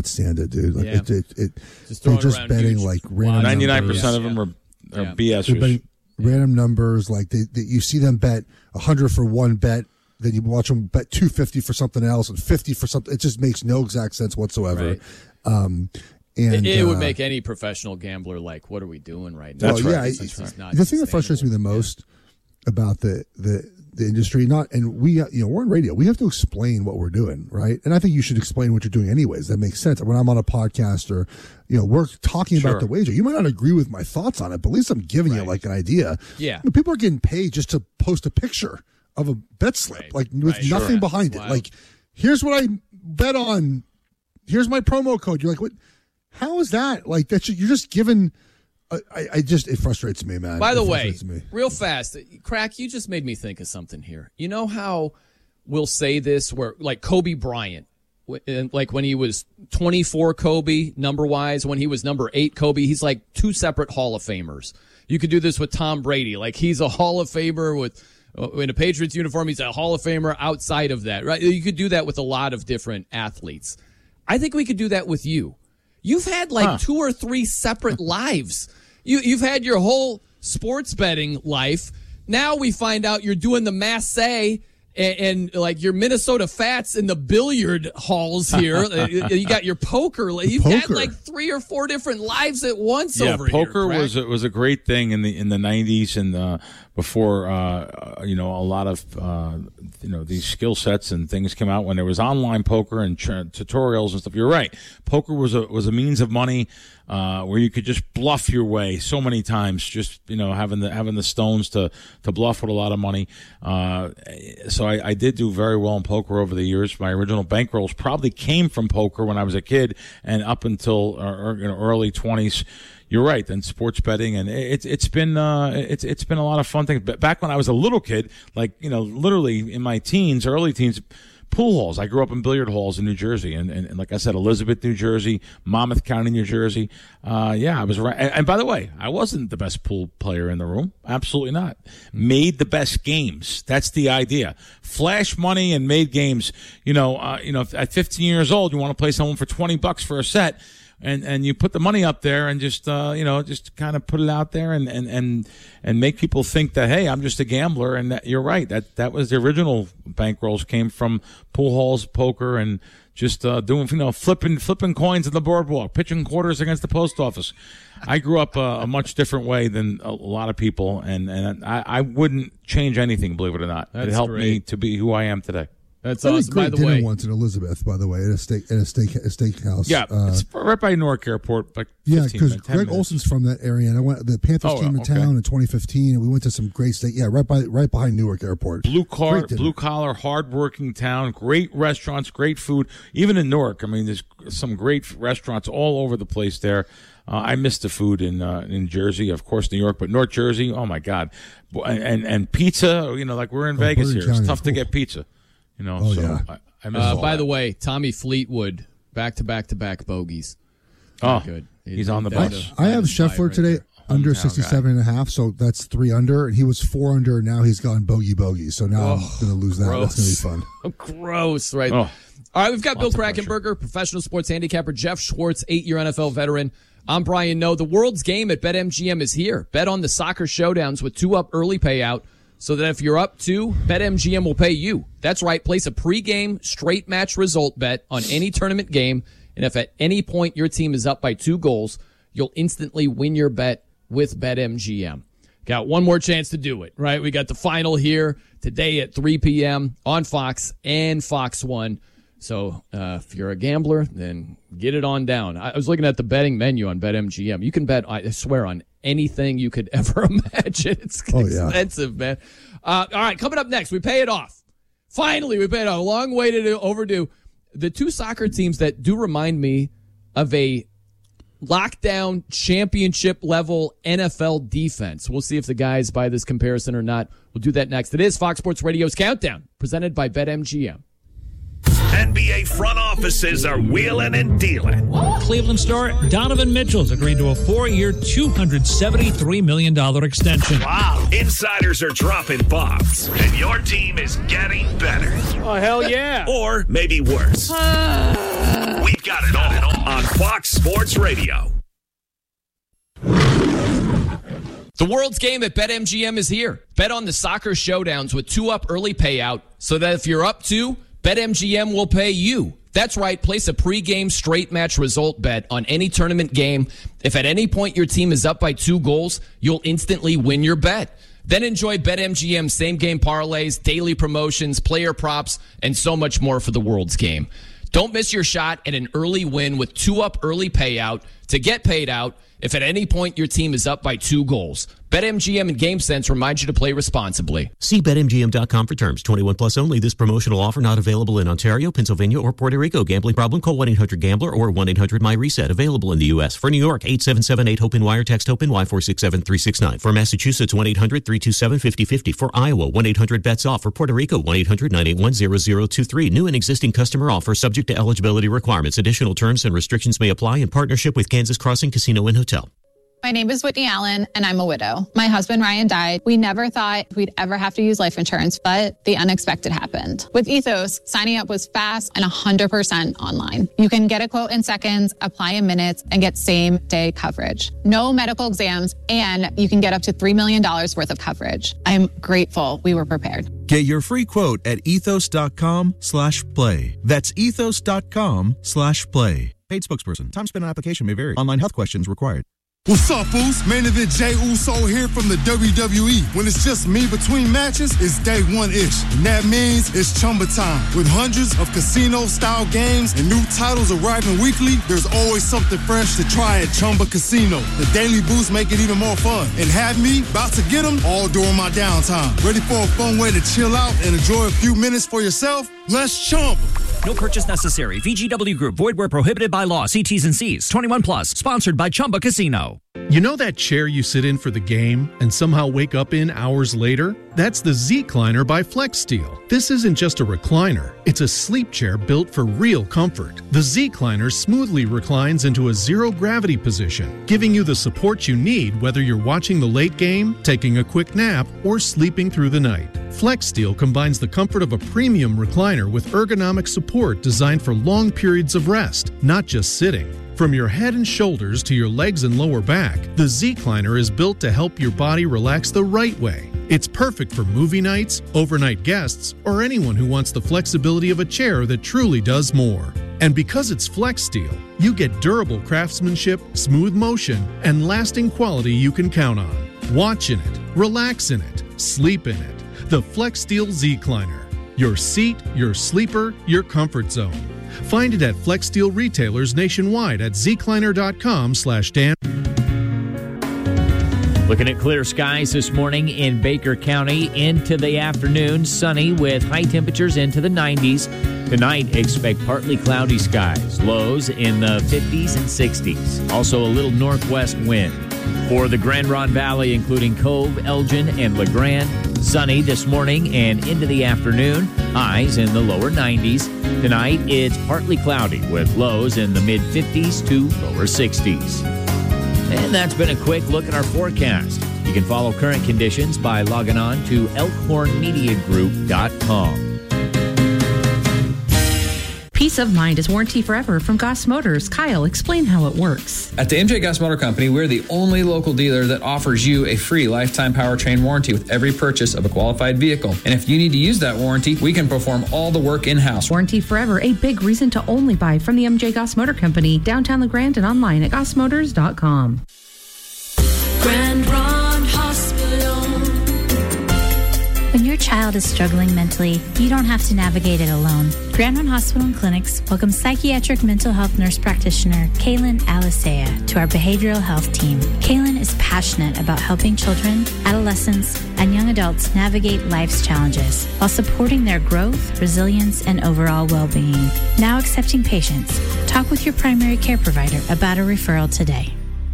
cannot stand it, dude. Like they're just betting like random 99% of them are BSers. Random numbers, like you see them bet 100 for one bet, then you watch them bet 250 for something else and 50 for something. It just makes no exact sense whatsoever. Right. And it would make any professional gambler like, what are we doing right now? That's right. The thing that frustrates me the most about the industry, we're on radio. We have to explain what we're doing, right? And I think you should explain what you're doing anyways. That makes sense. When I'm on a podcast or, we're talking about the wager. You might not agree with my thoughts on it, but at least I'm giving you like an idea. Yeah. People are getting paid just to post a picture of a bet slip, with nothing behind it. Like, here's what I bet on. Here's my promo code. You're like, what? How is that? Like, you're just giving. It frustrates me, man. By the way, real fast, Crack, you just made me think of something here. You know how we'll say this where, like, Kobe Bryant, like when he was 24 Kobe, number-wise, when he was number 8 Kobe, he's like two separate Hall of Famers. You could do this with Tom Brady. Like, he's a Hall of Famer in a Patriots uniform. He's a Hall of Famer outside of that, right? You could do that with a lot of different athletes. I think we could do that with you. You've had like 2 or 3 separate lives. You've had your whole sports betting life. Now we find out you're doing the Massey and like your Minnesota Fats in the billiard halls here. You got your poker. You've got like 3 or 4 different lives at once over here. Yeah, poker was a great thing in the 90s and before a lot of these skill sets and things came out when there was online poker and tutorials and stuff. You're right. Poker was a means of money where you could just bluff your way so many times, just having the stones to bluff with a lot of money. So I did do very well in poker over the years. My original bankrolls probably came from poker when I was a kid and up until early 20s. You're right. Then sports betting, and it's been a lot of fun things. But back when I was a little kid, like literally in my early teens, pool halls. I grew up in billiard halls in New Jersey, and like I said, Elizabeth, New Jersey, Monmouth County, New Jersey. I was right. And by the way, I wasn't the best pool player in the room. Absolutely not. Made the best games. That's the idea. Flash money and made games. At 15 years old, you want to play someone for $20 for a set. And you put the money up there and just just kind of put it out there and make people think that, hey, I'm just a gambler. And you're right. That was the original bankrolls came from pool halls, poker, and just doing flipping coins on the boardwalk, pitching quarters against the post office. I grew up a much different way than a lot of people, and I wouldn't change anything, believe it or not. It helped me to be who I am today. That's awesome. By great the dinner way, once in Elizabeth, by the way, at a steakhouse. Yeah, it's right by Newark Airport. Like because Greg Olson's from that area, and the Panthers came in town in 2015, and we went to some great steak. Yeah, right behind Newark Airport. Blue collar, hardworking town. Great restaurants, great food. Even in Newark, I mean, there's some great restaurants all over the place there. I miss the food in Jersey, of course, New York, but North Jersey, oh my God, and pizza. Like we're in Vegas here, it's tough to get pizza. I miss all by that. the way, Tommy Fleetwood, back to back bogeys. Good. He's on the bus. I have Scheffler today under 67.5, so that's 3 under, and he was 4 under, and now he's gone bogey. So now I'm going to lose that. Gross. That's going to be fun. Gross, right? All right, we've got Bill Krackomberger, professional sports handicapper, Jeff Schwartz, 8-year NFL veteran. I'm Brian Noe. The world's game at BetMGM is here. Bet on the soccer showdowns with 2-up early payout, so that if you're up 2, BetMGM will pay you. That's right. Place a pregame straight match result bet on any tournament game, and if at any point your team is up by 2 goals, you'll instantly win your bet with BetMGM. Got one more chance to do it, right? We got the final here today at 3 p.m. on Fox and Fox 1. So if you're a gambler, then get it on down. I was looking at the betting menu on BetMGM. You can bet, I swear, on anything you could ever imagine. It's expensive, man. All right, coming up next, we pay it off. Finally, we pay it off. A long way to overdue. The 2 soccer teams that do remind me of a lockdown championship level NFL defense. We'll see if the guys buy this comparison or not. We'll do that next. It is Fox Sports Radio's Countdown, presented by BetMGM. NBA front offices are wheeling and dealing. Cleveland star Donovan Mitchell's agreed to a 4-year, $273 million extension. Wow. Insiders are dropping bombs, and your team is getting better. Oh, hell yeah. Or maybe worse. We've got it all on Fox Sports Radio. The World's Game at BetMGM is here. Bet on the soccer showdowns with 2-up early payout so that if you're up 2, BetMGM will pay you. That's right. Place a pregame straight match result bet on any tournament game. If at any point your team is up by 2 goals, you'll instantly win your bet. Then enjoy BetMGM same-game parlays, daily promotions, player props, and so much more for the World's Game. Don't miss your shot at an early win with 2-up early payout to get paid out if at any point your team is up by 2 goals. BetMGM and GameSense remind you to play responsibly. See BetMGM.com for terms. 21 plus only. This promotional offer not available in Ontario, Pennsylvania, or Puerto Rico. Gambling problem? Call 1-800-GAMBLER or 1-800-MyReset. Available in the U.S. For New York, 877-8-HOPE-NY or text HOPE-NY 467-369. For Massachusetts, 1-800-327-5050. For Iowa, 1-800-BETS-OFF. For Puerto Rico, 1-800-981-0023. New and existing customer offer subject to eligibility requirements. Additional terms and restrictions may apply in partnership with Kansas Crossing Casino and Hotel. My name is Whitney Allen, and I'm a widow. My husband, Ryan, died. We never thought we'd ever have to use life insurance, but the unexpected happened. With Ethos, signing up was fast and 100% online. You can get a quote in seconds, apply in minutes, and get same-day coverage. No medical exams, and you can get up to $3 million worth of coverage. I'm grateful we were prepared. Get your free quote at ethos.com/play. That's ethos.com/play. Paid spokesperson. Time spent on application may vary. Online health questions required. What's up, Uso? Main event Jey Uso here from the WWE. When it's just me between matches, it's day one-ish. And that means it's Chumba time. With hundreds of casino-style games and new titles arriving weekly, there's always something fresh to try at Chumba Casino. The daily boosts make it even more fun. And have me about to get them all during my downtime. Ready for a fun way to chill out and enjoy a few minutes for yourself? Let's Chumba. No purchase necessary. VGW Group. Void where prohibited by law. See T's and C's. 21 plus. Sponsored by Chumba Casino. You know that chair you sit in for the game and somehow wake up in hours later? That's the Z-Cliner by FlexSteel. This isn't just a recliner. It's a sleep chair built for real comfort. The Z-Cliner smoothly reclines into a zero-gravity position, giving you the support you need whether you're watching the late game, taking a quick nap, or sleeping through the night. FlexSteel combines the comfort of a premium recliner with ergonomic support designed for long periods of rest, not just sitting. From your head and shoulders to your legs and lower back, the Z-Cliner is built to help your body relax the right way. It's perfect for movie nights, overnight guests, or anyone who wants the flexibility of a chair that truly does more. And because it's FlexSteel, you get durable craftsmanship, smooth motion, and lasting quality you can count on. Watch in it, relax in it, sleep in it. The FlexSteel Z-Cliner. Your seat, your sleeper, your comfort zone. Find it at FlexSteel retailers nationwide at zcliner.com/Dan. Looking at clear skies this morning in Baker County into the afternoon, sunny with high temperatures into the 90s. Tonight, expect partly cloudy skies, lows in the 50s and 60s. Also a little northwest wind. For the Grand Ronde Valley, including Cove, Elgin, and LeGrand, sunny this morning and into the afternoon, highs in the lower 90s. Tonight, it's partly cloudy with lows in the mid-50s to lower 60s. And that's been a quick look at our forecast. You can follow current conditions by logging on to elkhornmediagroup.com. Peace of mind is warranty forever from Goss Motors. Kyle, explain how it works. At the MJ Goss Motor Company, we're the only local dealer that offers you a free lifetime powertrain warranty with every purchase of a qualified vehicle. And if you need to use that warranty, we can perform all the work in-house. Warranty forever, a big reason to only buy from the MJ Goss Motor Company, downtown LeGrand and online at gossmotors.com. Grand Ronde Hospital. When your child is struggling mentally, you don't have to navigate it alone. Grand Ronde Hospital and Clinics welcomes psychiatric mental health nurse practitioner Kaylin Alisea to our behavioral health team. Kaylin is passionate about helping children, adolescents, and young adults navigate life's challenges while supporting their growth, resilience, and overall well-being. Now accepting patients. Talk with your primary care provider about a referral today.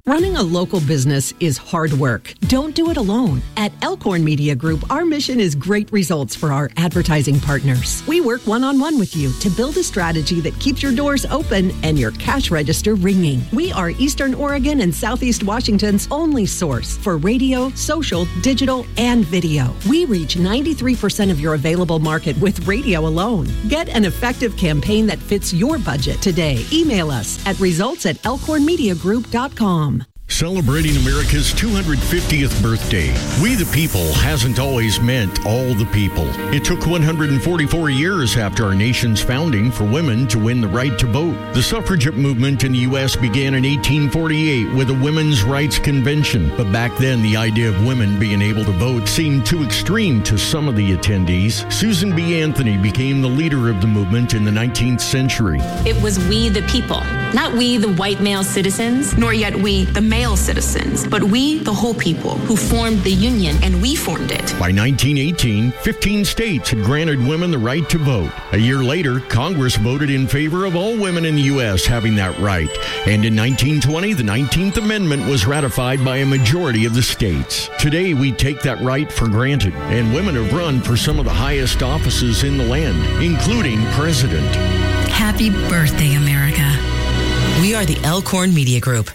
Running a local business is hard work. Don't do it alone. At Elkhorn Media Group, our mission is great results for our advertising partners. We work one-on-one with you to build a strategy that keeps your doors open and your cash register ringing. We are Eastern Oregon and Southeast Washington's only source for radio, social, digital, and video. We reach 93% of your available market with radio alone. Get an effective campaign that fits your budget today. Email us at results@elkhornmediagroup.com. Celebrating America's 250th birthday. We the People hasn't always meant all the people. It took 144 years after our nation's founding for women to win the right to vote. The suffragette movement in the U.S. began in 1848 with a women's rights convention. But back then, the idea of women being able to vote seemed too extreme to some of the attendees. Susan B. Anthony became the leader of the movement in the 19th century. It was we the people, not we the white male citizens, nor yet we the male citizens, but we, the whole people, who formed the Union, and we formed it. By 1918, 15 states had granted women the right to vote. A year later, Congress voted in favor of all women in the U.S. having that right. And in 1920, the 19th Amendment was ratified by a majority of the states. Today, we take that right for granted, and women have run for some of the highest offices in the land, including president. Happy birthday, America. We are the Elkhorn Media Group.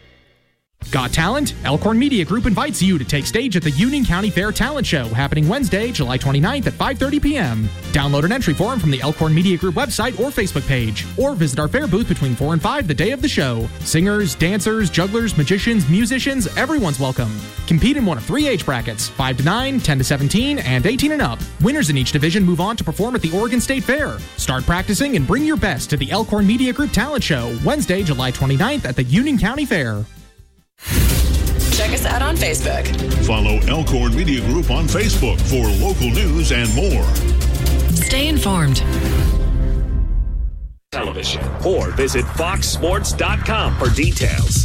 Got talent? Elkhorn Media Group invites you to take stage at the Union County Fair Talent Show happening Wednesday, July 29th at 5:30 p.m. Download an entry form from the Elkhorn Media Group website or Facebook page, or visit our fair booth between 4 and 5 the day of the show. Singers, dancers, jugglers, magicians, musicians, everyone's welcome. Compete in one of 3 age brackets, 5 to 9, 10 to 17, and 18 and up. Winners in each division move on to perform at the Oregon State Fair. Start practicing and bring your best to the Elkhorn Media Group Talent Show, Wednesday, July 29th at the Union County Fair. Check us out on Facebook. Follow Elkhorn Media Group on Facebook for local news and more. Stay informed. Television. Or visit foxsports.com for details.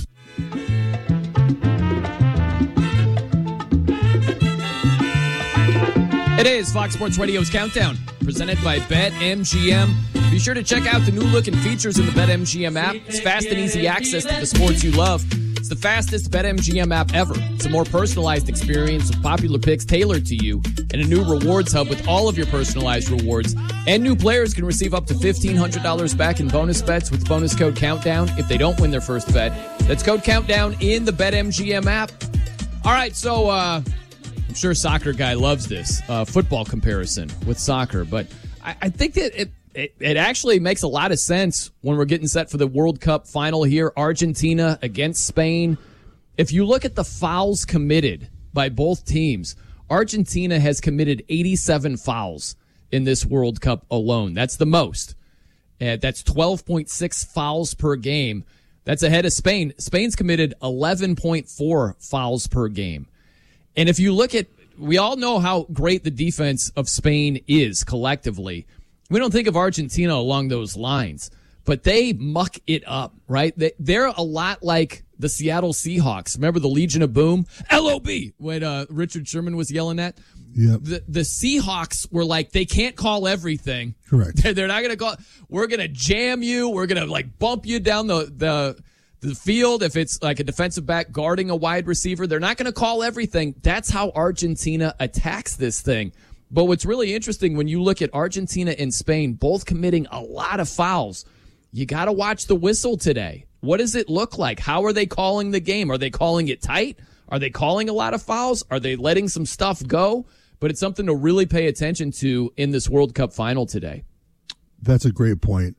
It is Fox Sports Radio's Countdown, presented by BetMGM. Be sure to check out the new look and features in the BetMGM app. It's fast and easy access to the sports you love. It's the fastest BetMGM app ever. It's a more personalized experience with popular picks tailored to you, and a new rewards hub with all of your personalized rewards. And new players can receive up to $1,500 back in bonus bets with bonus code COUNTDOWN if they don't win their first bet. That's code COUNTDOWN in the BetMGM app. All right, so I'm sure Soccer Guy loves this football comparison with soccer, but I think that it actually makes a lot of sense when we're getting set for the World Cup final here, Argentina against Spain. If you look at the fouls committed by both teams, Argentina has committed 87 fouls in this World Cup alone. That's the most. That's 12.6 fouls per game. That's ahead of Spain. Spain's committed 11.4 fouls per game. And if you look at, we all know how great the defense of Spain is collectively. We don't think of Argentina along those lines, but they muck it up, right? They're a lot like the Seattle Seahawks. Remember the Legion of Boom? LOB, when Richard Sherman was yelling at? Yep. The Seahawks were like, they can't call everything. Correct. They're not going to call. We're going to jam you. We're going to like bump you down the field. If it's like a defensive back guarding a wide receiver, they're not going to call everything. That's how Argentina attacks this thing. But what's really interesting when you look at Argentina and Spain both committing a lot of fouls, you got to watch the whistle today. What does it look like? How are they calling the game? Are they calling it tight? Are they calling a lot of fouls? Are they letting some stuff go? But it's something to really pay attention to in this World Cup final today. That's a great point.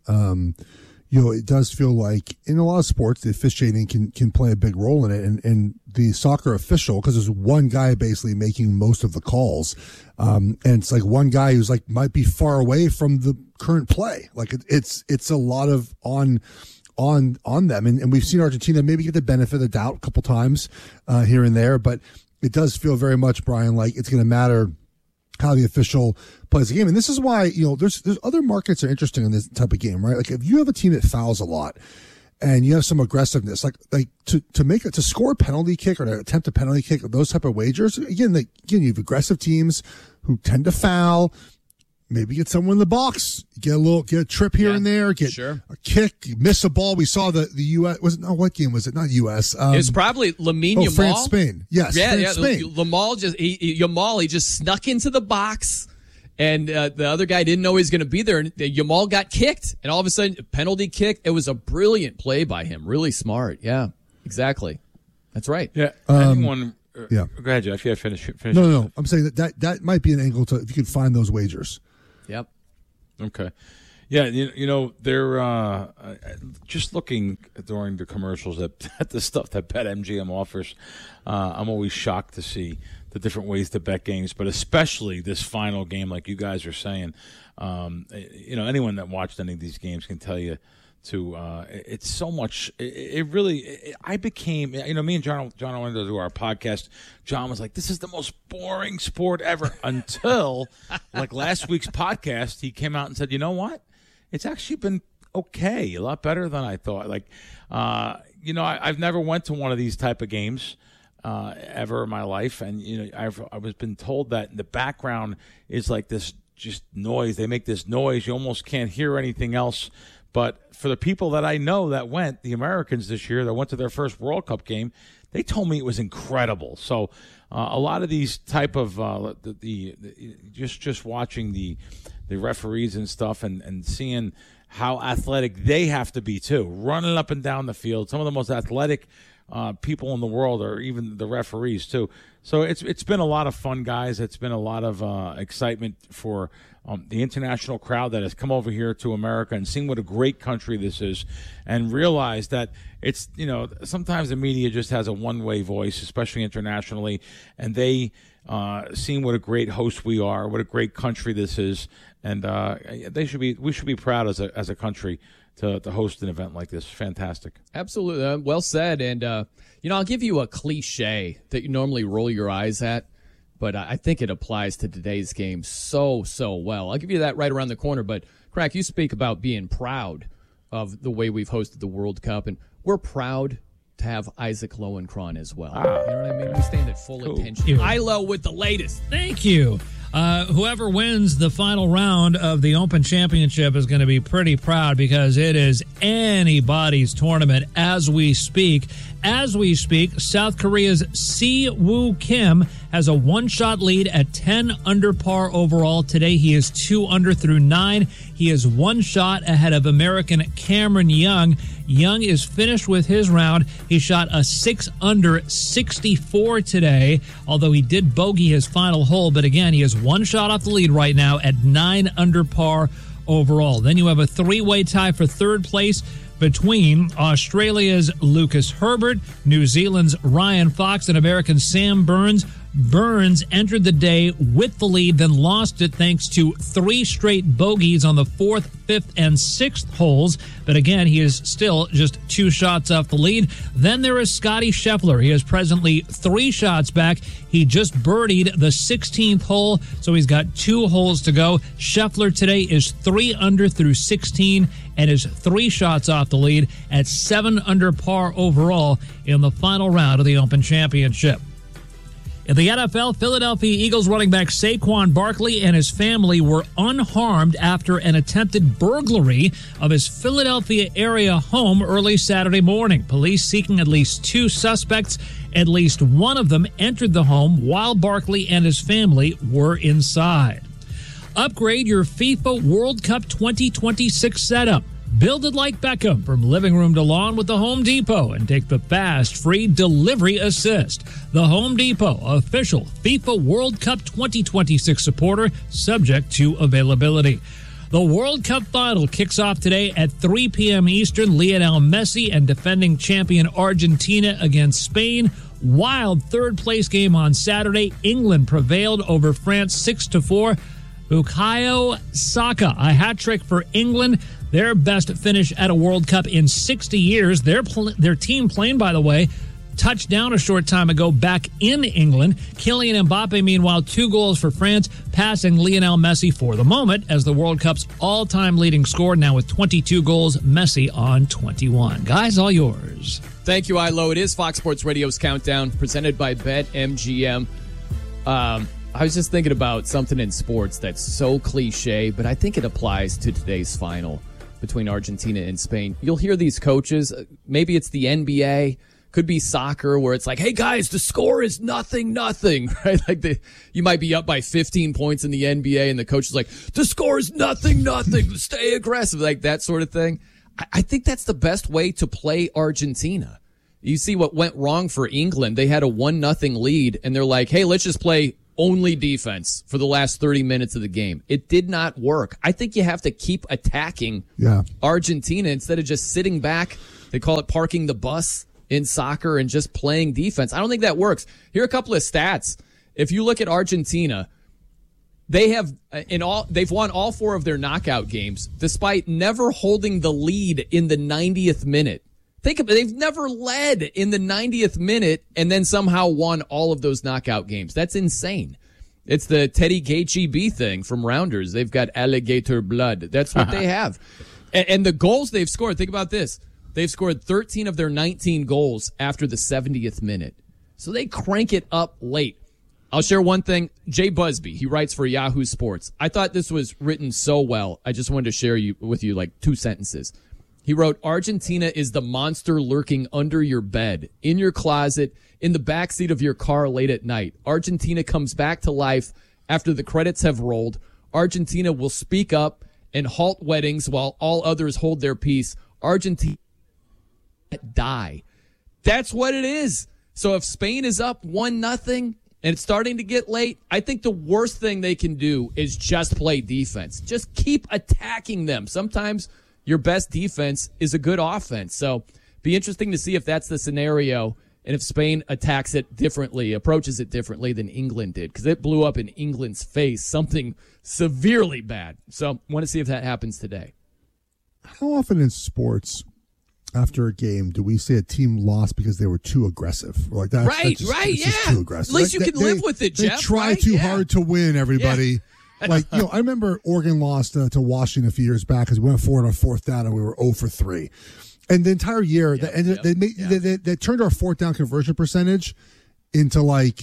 It does feel like in a lot of sports, the officiating can play a big role in it. And the soccer official, because there's one guy basically making most of the calls. And it's like one guy who's like, might be far away from the current play. Like it's a lot of on them. And we've seen Argentina maybe get the benefit of the doubt a couple times, here and there, but it does feel very much, Brian, like it's going to matter how the official plays the game. And this is why, there's other markets that are interesting in this type of game, right? Like if you have a team that fouls a lot and you have some aggressiveness, like to score a penalty kick or to attempt a penalty kick, those type of wagers, again, you have aggressive teams who tend to foul. maybe get someone in the box, get a trip here and there, get a kick, miss a ball. We saw the U.S. What game was it? Not U.S. It's probably Lamine Yamal. France, Spain. Yes, France, Spain. Yamal, he just snuck into the box, and the other guy didn't know he was going to be there. And Yamal got kicked, and all of a sudden, penalty kick. It was a brilliant play by him. Really smart. Yeah, exactly. That's right. Yeah. Anyone? Yeah. Go ahead, Jeff. Yeah, finish. No. I'm saying that might be an angle to if you could find those wagers. Yep. Okay. Yeah, you know, they're just looking during the commercials at the stuff that BetMGM offers. I'm always shocked to see the different ways to bet games, but especially this final game, like you guys are saying. You know, anyone that watched any of these games can tell you it's so much. I became, you know, me and John wanted to do our podcast. John was like, this is the most boring sport ever until like last week's podcast, he came out and said, you know what? It's actually been okay, a lot better than I thought. Like, you know, I've never went to one of these type of games ever in my life. And, you know, I was been told that the background is like this just noise. They make this noise. You almost can't hear anything else. But for the people that I know that went, the Americans this year that went to their first World Cup game, they told me it was incredible. So a lot of these type of just watching the referees and stuff and seeing how athletic they have to be too, running up and down the field. Some of the most athletic people in the world are even the referees too. So it's been a lot of fun, guys. It's been a lot of excitement for the international crowd that has come over here to America and seen what a great country this is, and realize that it's, you know, sometimes the media just has a one-way voice, especially internationally, and they seen what a great host we are, what a great country this is, and we should be proud as a country to host an event like this. Fantastic. Absolutely. Well said. And, you know, I'll give you a cliche that you normally roll your eyes at, but I think it applies to today's game so well. I'll give you that right around the corner. But, Crack, you speak about being proud of the way we've hosted the World Cup, and we're proud to have Isaac Lowenkron as well. You know what I mean? We stand at full attention. ILO with the latest. Thank you. Whoever wins the final round of the Open Championship is going to be pretty proud, because it is anybody's tournament as we speak. As we speak, South Korea's Si-Woo Kim has a one-shot lead at 10 under par overall. Today he is 2 under through 9. He is one shot ahead of American Cameron Young. Young is finished with his round. He shot a 6 under 64 today, although he did bogey his final hole. But again, he is one shot off the lead right now at 9 under par overall. Then you have a three-way tie for third place between Australia's Lucas Herbert, New Zealand's Ryan Fox, and American Sam Burns. Burns entered the day with the lead, then lost it thanks to 3 straight bogeys on the 4th, 5th, and 6th holes. But again, he is still just 2 shots off the lead. Then there is Scotty Scheffler. He is presently 3 shots back. He just birdied the 16th hole, so he's got 2 holes to go. Scheffler today is 3 under through 16 and is 3 shots off the lead at 7 under par overall in the final round of the Open Championship. In the NFL, Philadelphia Eagles running back Saquon Barkley and his family were unharmed after an attempted burglary of his Philadelphia area home early Saturday morning. Police seeking at least 2 suspects. At least one of them entered the home while Barkley and his family were inside. Upgrade your FIFA World Cup 2026 setup. Build it like Beckham from living room to lawn with the Home Depot and take the fast, free delivery assist. The Home Depot, official FIFA World Cup 2026 supporter, subject to availability. The World Cup final kicks off today at 3 p.m. Eastern. Lionel Messi and defending champion Argentina against Spain. Wild third-place game on Saturday. England prevailed over France 6-4. Bukayo Saka, a hat trick for England. Their best finish at a World Cup in 60 years. Their team playing, by the way, touched down a short time ago back in England. Kylian Mbappe, meanwhile, 2 goals for France, passing Lionel Messi for the moment as the World Cup's all-time leading scorer, now with 22 goals, Messi on 21. Guys, all yours. Thank you, ILO. It is Fox Sports Radio's Countdown, presented by BetMGM. I was just thinking about something in sports that's so cliche, but I think it applies to today's final between Argentina and Spain. You'll hear these coaches, maybe it's the NBA, could be soccer, where it's like, hey guys, the score is 0-0, right? Like you might be up by 15 points in the NBA and the coach is like, the score is 0-0, stay aggressive, like that sort of thing. I think that's the best way to play Argentina. You see what went wrong for England. They had a 1-0 lead and they're like, hey, let's just play only defense for the last 30 minutes of the game. It did not work. I think you have to keep attacking Argentina instead of just sitting back. They call it parking the bus in soccer and just playing defense. I don't think that works. Here are a couple of stats. If you look at Argentina, they've won all 4 of their knockout games despite never holding the lead in the 90th minute. Think of it. They've never led in the 90th minute and then somehow won all of those knockout games. That's insane. It's the Teddy Gaethje thing from Rounders. They've got alligator blood. That's what they have. And the goals they've scored, think about this. They've scored 13 of their 19 goals after the 70th minute. So they crank it up late. I'll share one thing. Jay Busby, he writes for Yahoo Sports. I thought this was written so well. I just wanted to share with you like 2 sentences. He wrote, Argentina is the monster lurking under your bed, in your closet, in the backseat of your car late at night. Argentina comes back to life after the credits have rolled. Argentina will speak up and halt weddings while all others hold their peace. Argentina die. That's what it is. So if Spain is up 1-0 and it's starting to get late, I think the worst thing they can do is just play defense. Just keep attacking them. Sometimes your best defense is a good offense. So be interesting to see if that's the scenario and if Spain attacks it differently, approaches it differently than England did, because it blew up in England's face, something severely bad. So want to see if that happens today. How often in sports after a game do we say a team lost because they were too aggressive? Like that, right, just too aggressive. At least you can live with it, Jeff. They try too hard to win, everybody. Yeah. Like, I remember Oregon lost to Washington a few years back because we went forward on 4th down and we were 0 for 3. And the entire year, they turned our 4th down conversion percentage into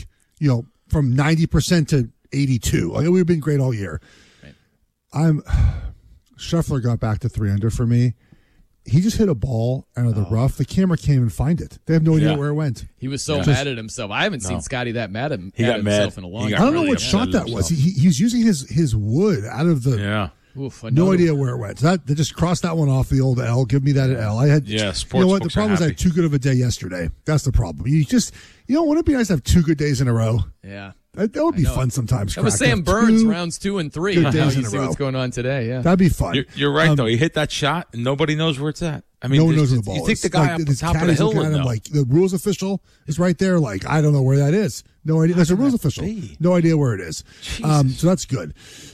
from 90% to 82. Like, we've been great all year. Right. Scheffler got back to 300 for me. He just hit a ball out of the rough. The camera can't even find it. They have no idea where it went. He was so mad at himself. I haven't seen Scotty that mad at himself in a long time. I don't know what shot that was. He was using his wood out of the... Yeah. Oof, no idea where it went. So they just crossed that one off the old L. Give me that L. I had, sports. You know what? The problem is I had too good of a day yesterday. That's the problem. Wouldn't it be nice to have 2 good days in a row? Yeah. That would be fun sometimes. That was Sam Burns rounds 2 and 3. Now you see what's going on today. Yeah, that'd be fun. You're right though. He hit that shot and nobody knows where it's at. I mean, no one knows where the ball is. You think the guy up the top of the hill would know? Like the rules official is right there. Like I don't know where that is. No idea. There's a rules official. No idea where it is. So that's good.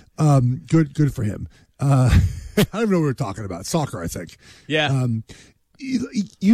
Good for him. I don't even know what we're talking about. Soccer, I think. Yeah. You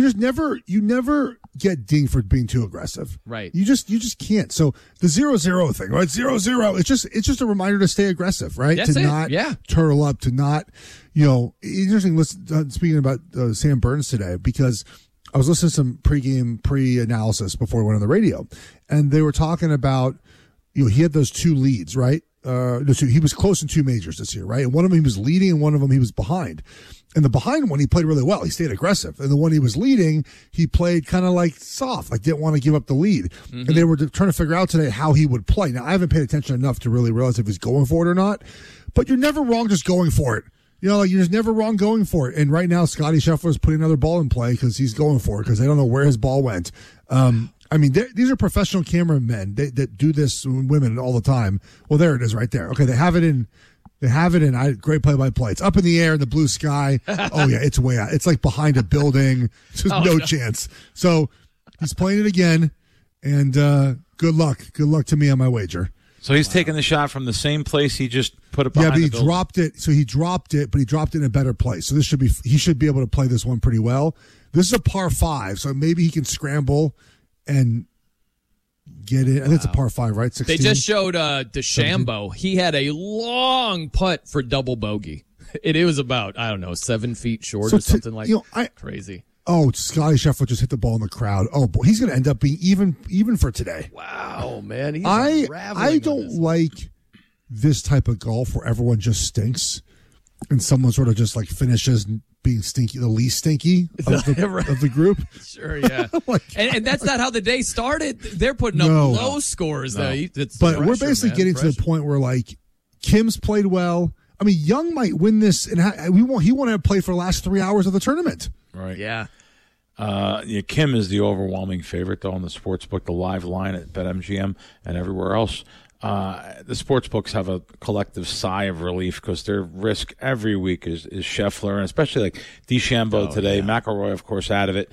never get dinged for being too aggressive. Right. You just can't. So the 0-0 thing, right? 0-0. It's just a reminder to stay aggressive, right? That's not turtle up, to not, interesting. Speaking about Sam Burns today, because I was listening to some pre-analysis before we went on the radio, and they were talking about, he had those 2 leads, right? He was close in 2 majors this year, right? And one of them he was leading, and one of them he was behind. And the behind one, he played really well. He stayed aggressive. And the one he was leading, he played kind of like soft, like didn't want to give up the lead. Mm-hmm. And they were trying to figure out today how he would play. Now, I haven't paid attention enough to really realize if he's going for it or not. But you're never wrong just going for it. You're just never wrong going for it. And right now, Scotty Scheffler is putting another ball in play because he's going for it because they don't know where his ball went. These are professional cameramen that do this, women all the time. Well, there it is right there. Okay, they have it in. Great play-by-play. It's up in the air in the blue sky. Oh, yeah, it's way out. It's like behind a building. There's no chance. So he's playing it again, and good luck. Good luck to me on my wager. So he's taking the shot from the same place he just put it behind. Yeah, but he building. dropped it. So he dropped it, but he dropped it in a better place. So he should be able to play this one pretty well. This is a par 5, so maybe he can scramble and get it. I think it's a par 5, right? 16? They just showed DeChambeau. He had a long putt for double bogey. It was about, 7 feet short or something like that. Crazy. Oh, Scotty Scheffler just hit the ball in the crowd. Oh, boy, he's going to end up being even for today. Wow, man. He's I don't like this type of golf where everyone just stinks and someone sort of just like finishes being stinky, the least stinky of the group. Sure, yeah. and that's not how the day started. They're putting up low scores. Though. But we're basically getting to the point where like Kim's played well. I mean, Young might win this, and he won't have played for the last 3 hours of the tournament. Right. Yeah. Kim is the overwhelming favorite, though, in the sportsbook, the live line at BetMGM and everywhere else. The sportsbooks have a collective sigh of relief because their risk every week is Scheffler, and especially like DeChambeau today. Yeah. McIlroy, of course, out of it.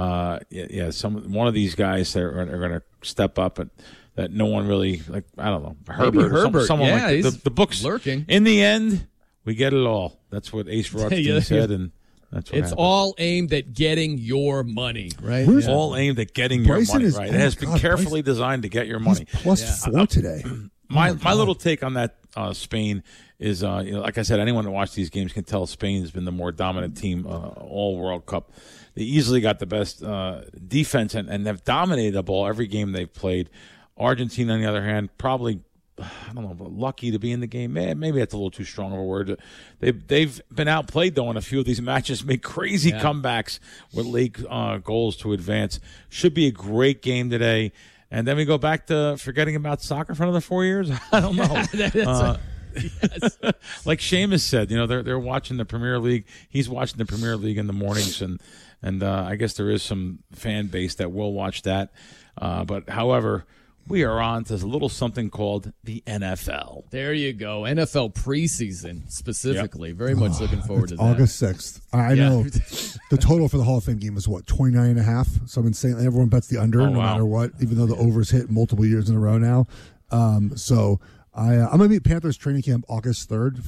One of these guys that are going to step up and that no one really, like, I don't know, Herbert. Someone like the books lurking. In the end, we get it all. That's what Ace Rothstein said, and that's what it's happened. all aimed at getting your money, right? It's all aimed at getting Bryson your money, right? It has been carefully designed to get your money. Plus 4 today. My little take on that Spain is, like I said, anyone that watched these games can tell Spain has been the more dominant team all World Cup. They easily got the best defense and have dominated the ball every game they've played. Argentina, on the other hand, probably, I don't know, but lucky to be in the game. Maybe that's a little too strong of a word. They've been outplayed, though, in a few of these matches, made crazy comebacks with late goals to advance. Should be a great game today. And then we go back to forgetting about soccer for another 4 years? I don't know. Yes. Like Seamus said, they're watching the Premier League. He's watching the Premier League in the mornings, and I guess there is some fan base that will watch that. But, however, we are on to a little something called the NFL. There you go. NFL preseason, specifically. Yep. Very much looking forward to that. August 6th. I know the total for the Hall of Fame game is, 29.5? So I'm insane. Everyone bets the under matter what, even though the over's hit multiple years in a row now. So I'm going to be at Panthers training camp August 3rd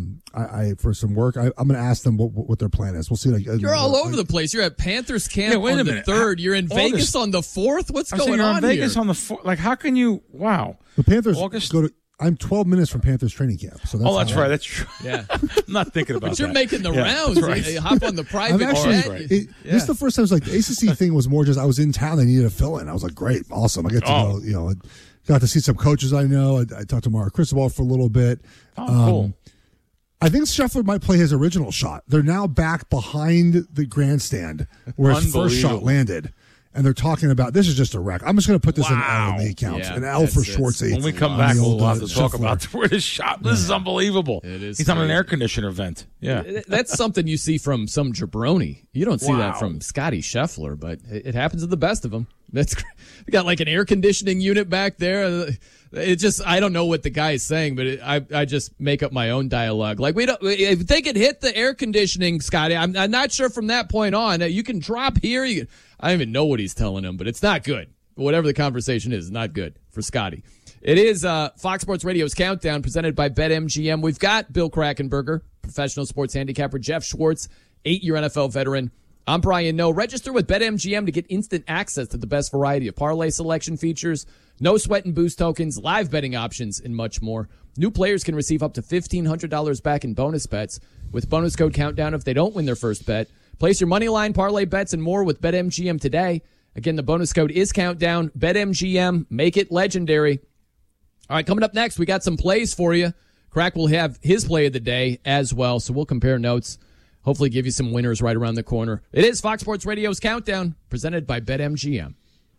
for some work. I'm going to ask them what their plan is. We'll see. You're all over the place. You're at Panthers camp on the 3rd. You're in Vegas on the 4th. What's going on here? Vegas on the 4th. Like, how can you? Wow. The Panthers go to. I'm 12 minutes from Panthers training camp. So that's right. That's true. Yeah. I'm not thinking about but that. you're making the rounds. Right. You hop on the private jet. This is the first time. It's like the ACC thing was more just I was in town. They needed a fill-in. I was like, great, awesome. I get to go. Got to see some coaches I know. I talked to Mark Cristobal for a little bit. Cool. I think Scheffler might play his original shot. They're now back behind the grandstand where his first shot landed. And they're talking about, this is just a wreck. I'm just going to put this in L in the account. An L for Schwartzy. When we come back, we'll have to talk about where this shot. This is unbelievable. It is. He's on an air conditioner vent. Yeah. That's something you see from some jabroni. You don't see that from Scotty Scheffler, but it happens to the best of them. That's we got like an air conditioning unit back there. It just, I don't know what the guy is saying, but I just make up my own dialogue. Like, if they could hit the air conditioning, Scotty, I'm not sure from that point on. You can drop here. I don't even know what he's telling him, but it's not good. Whatever the conversation is, not good for Scotty. It is Fox Sports Radio's Countdown presented by BetMGM. We've got Bill Krackomberger, professional sports handicapper, Jeff Schwartz, 8-year NFL veteran. I'm Brian Noe. Register with BetMGM to get instant access to the best variety of parlay selection features, no sweat and boost tokens, live betting options, and much more. New players can receive up to $1,500 back in bonus bets with bonus code Countdown if they don't win their first bet. Place your money line, parlay bets, and more with BetMGM today. Again, the bonus code is Countdown. BetMGM. Make it legendary. All right, coming up next, we got some plays for you. Crack will have his play of the day as well, so we'll compare notes. Hopefully give you some winners right around the corner. It is Fox Sports Radio's Countdown, presented by BetMGM.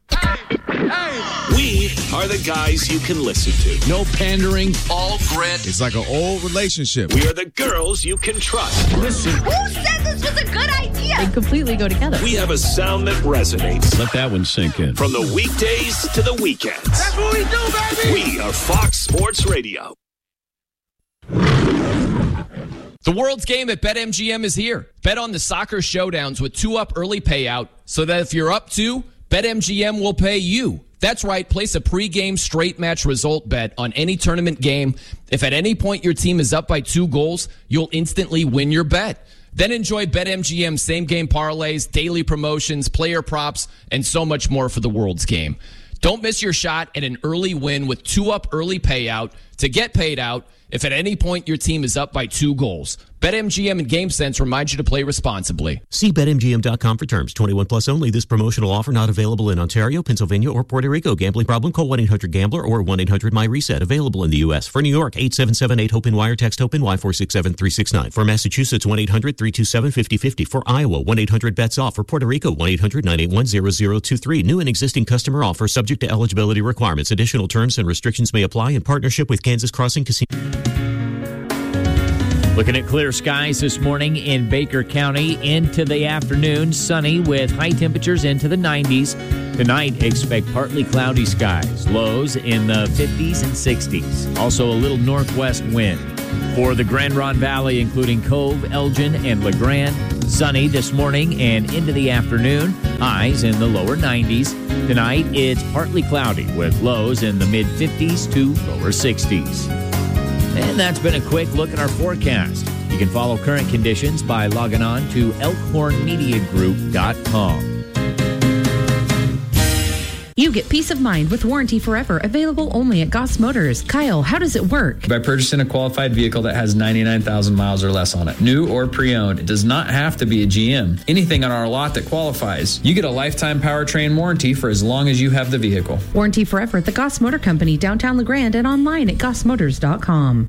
We are the guys you can listen to. No pandering, all grit. It's like an old relationship. We are the girls you can trust. Listen. Who said this was a good idea? They completely go together. We have a sound that resonates. Let that one sink in. From the weekdays to the weekends. That's what we do, baby. We are Fox Sports Radio. The world's game at BetMGM is here. Bet on the soccer showdowns with 2-up early payout so that if you're up 2, BetMGM will pay you. That's right. Place a pregame straight match result bet on any tournament game. If at any point your team is up by 2 goals, you'll instantly win your bet. Then enjoy BetMGM's same-game parlays, daily promotions, player props, and so much more for the world's game. Don't miss your shot at an early win with 2-up early payout. to get paid out if at any point your team is up by 2 goals. BetMGM and GameSense remind you to play responsibly. See BetMGM.com for terms. 21 plus only. This promotional offer not available in Ontario, Pennsylvania, or Puerto Rico. Gambling problem? Call 1-800-GAMBLER or 1-800-MyReset. Available in the U.S. For New York, 877-8-HOPE-NY or text HOPE-NY 467-369. For Massachusetts, 1-800-327-5050. For Iowa, 1-800-BETS-OFF. For Puerto Rico, 1-800-981-0023. New and existing customer offer subject to eligibility requirements. Additional terms and restrictions may apply in partnership with Kansas Crossing Casino. Looking at clear skies this morning in Baker County into the afternoon. Sunny with high temperatures into the 90s. Tonight, expect partly cloudy skies. Lows in the 50s and 60s. Also a little northwest wind. For the Grand Ronde Valley, including Cove, Elgin, and LeGrand, sunny this morning and into the afternoon. Highs in the lower 90s. Tonight, it's partly cloudy with lows in the mid-50s to lower 60s. And that's been a quick look at our forecast. You can follow current conditions by logging on to elkhornmediagroup.com. You get peace of mind with Warranty Forever, available only at Goss Motors. Kyle, how does it work? By purchasing a qualified vehicle that has 99,000 miles or less on it, new or pre-owned. It does not have to be a GM. Anything on our lot that qualifies. You get a lifetime powertrain warranty for as long as you have the vehicle. Warranty Forever at the Goss Motor Company, downtown LeGrand, and online at gossmotors.com.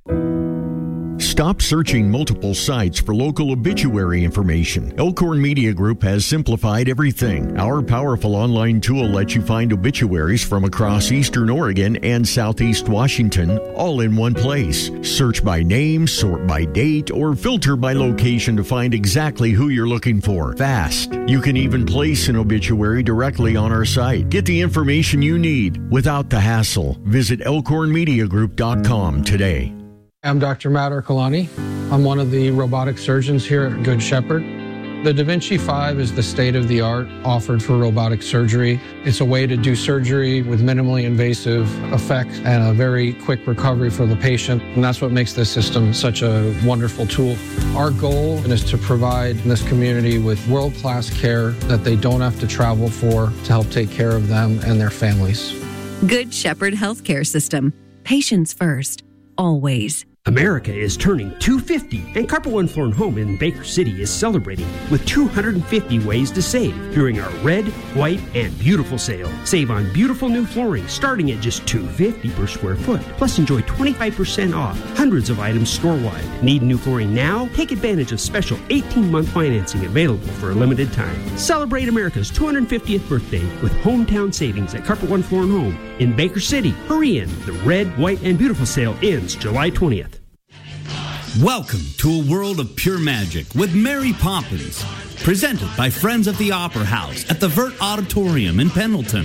Stop searching multiple sites for local obituary information. Elkhorn Media Group has simplified everything. Our powerful online tool lets you find obituaries from across eastern Oregon and southeast Washington, all in one place. Search by name, sort by date, or filter by location to find exactly who you're looking for. Fast. You can even place an obituary directly on our site. Get the information you need without the hassle. Visit elkhornmediagroup.com today. I'm Dr. Matt Ercolani. I'm one of the robotic surgeons here at Good Shepherd. The Da Vinci 5 is the state-of-the-art offered for robotic surgery. It's a way to do surgery with minimally invasive effects and a very quick recovery for the patient. And that's what makes this system such a wonderful tool. Our goal is to provide this community with world-class care that they don't have to travel for to help take care of them and their families. Good Shepherd Healthcare System. Patients first. Always. America is turning 250, and Carpet One Floor & Home in Baker City is celebrating with 250 ways to save during our red, white, and beautiful sale. Save on beautiful new flooring starting at just $250 per square foot. Plus, enjoy 25% off hundreds of items store-wide. Need new flooring now? Take advantage of special 18-month financing available for a limited time. Celebrate America's 250th birthday with hometown savings at Carpet One Floor & Home in Baker City. Hurry in. The red, white, and beautiful sale ends July 20th. Welcome to a world of pure magic with Mary Poppins, presented by Friends of the Opera House at the Vert Auditorium in Pendleton.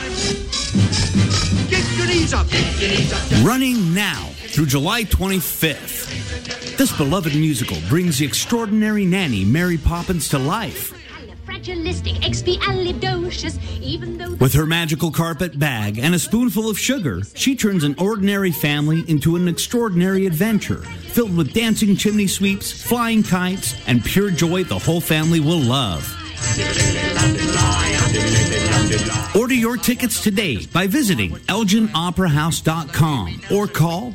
Get your knees up. Get your knees up. Running now through July 25th. This beloved musical brings the extraordinary nanny Mary Poppins to life. With her magical carpet bag and a spoonful of sugar, she turns an ordinary family into an extraordinary adventure, filled with dancing chimney sweeps, flying kites, and pure joy the whole family will love. Order your tickets today by visiting ElginOperaHouse.com or call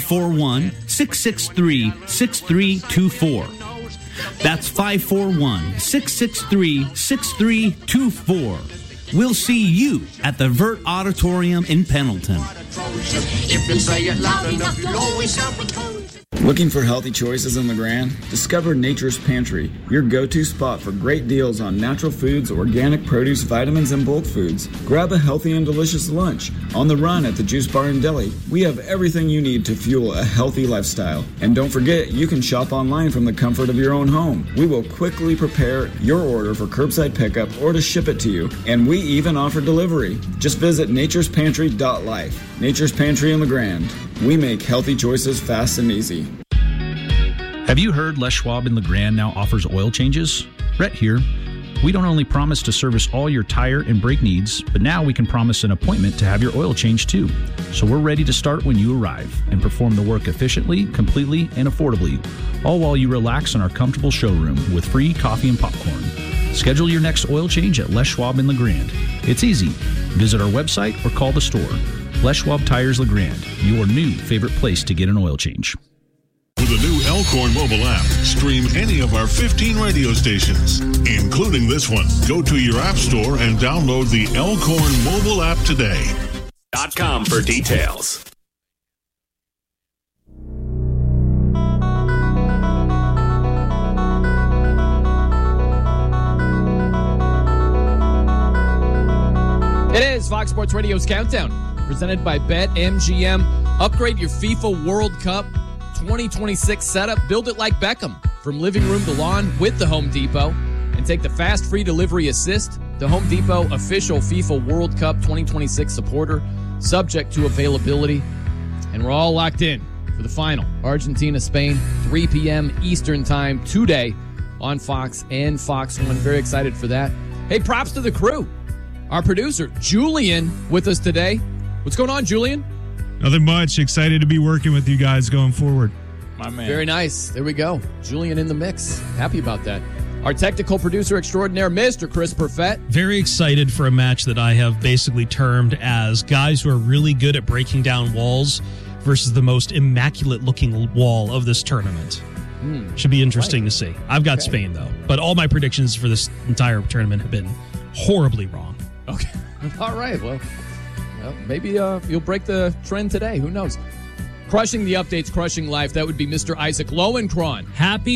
541-663-6324. That's 541-663-6324. We'll see you at the Vert Auditorium in Pendleton. If you say it loud enough, you'll always have a cold. Looking for healthy choices in LeGrand? Discover Nature's Pantry, your go-to spot for great deals on natural foods, organic produce, vitamins, and bulk foods. Grab a healthy and delicious lunch. On the run at the Juice Bar and Deli, we have everything you need to fuel a healthy lifestyle. And don't forget, you can shop online from the comfort of your own home. We will quickly prepare your order for curbside pickup or to ship it to you. And we even offer delivery. Just visit naturespantry.life. Nature's Pantry in LeGrand. We make healthy choices fast and easy. Have you heard Les Schwab in LeGrand now offers oil changes? Rhett here. We don't only promise to service all your tire and brake needs, but now we can promise an appointment to have your oil changed too. So we're ready to start when you arrive and perform the work efficiently, completely, and affordably, all while you relax in our comfortable showroom with free coffee and popcorn. Schedule your next oil change at Les Schwab in LeGrand. It's easy. Visit our website or call the store. Les Schwab Tires LeGrand, your new favorite place to get an oil change. With the new Elkhorn mobile app, stream any of our 15 radio stations, including this one. Go to your app store and download the Elkhorn mobile app today. .com for details. It is Fox Sports Radio's Countdown, presented by BetMGM. Upgrade your FIFA World Cup 2026 setup. Build it like Beckham, from living room to lawn with the Home Depot. And take the fast free delivery assist. The Home Depot official FIFA World Cup 2026 supporter, subject to availability. And we're all locked in for the final. Argentina, Spain, 3 p.m. Eastern time today on Fox and Fox 1. Very excited for that. Hey, props to the crew. Our producer, Julian, with us today. What's going on, Julian? Nothing much. Excited to be working with you guys going forward. My man. Very nice. There we go. Julian in the mix. Happy about that. Our technical producer extraordinaire, Mr. Chris Perfett. Very excited for a match that I have basically termed as guys who are really good at breaking down walls versus the most immaculate-looking wall of this tournament. Should be interesting to see. I've got Spain, though. But all my predictions for this entire tournament have been horribly wrong. Okay. All right. Well, maybe you'll break the trend today. Who knows? Crushing the updates, crushing life. That would be Mr. Isaac Lowenkron. Happy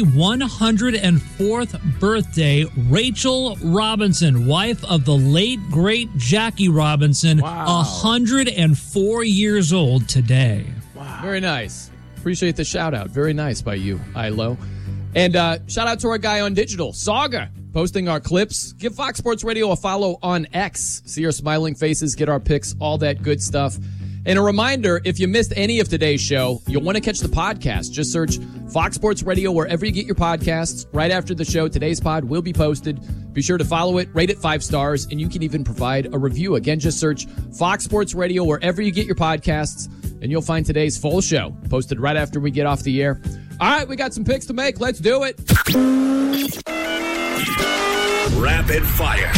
104th birthday, Rachel Robinson, wife of the late, great Jackie Robinson. Wow. 104 years old today. Wow. Very nice. Appreciate the shout out. Very nice by you, Ilo. And shout out to our guy on digital, Saga, posting our clips. Give Fox Sports Radio a follow on X. See our smiling faces, get our pics, all that good stuff. And a reminder, if you missed any of today's show, you'll want to catch the podcast. Just search Fox Sports Radio wherever you get your podcasts. Right after the show, today's pod will be posted. Be sure to follow it, rate it 5 stars, and you can even provide a review. Again, just search Fox Sports Radio wherever you get your podcasts, and you'll find today's full show posted right after we get off the air. All right, we got some picks to make. Let's do it. Rapid fire.